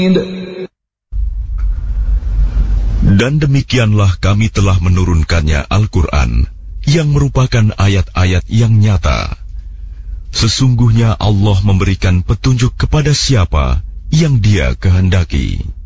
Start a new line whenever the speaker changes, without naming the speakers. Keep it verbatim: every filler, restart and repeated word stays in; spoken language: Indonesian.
Dan demikianlah kami telah menurunkannya Al-Quran, yang merupakan ayat-ayat yang nyata. Sesungguhnya Allah memberikan petunjuk kepada siapa yang Dia kehendaki.